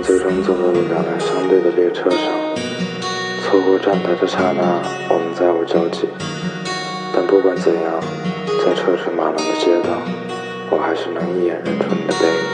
最终坐到了两辆相对的列车上，错过站台的刹那，我们再无交集。但不管怎样，在车水马龙的街道，我还是能一眼认出你的背影。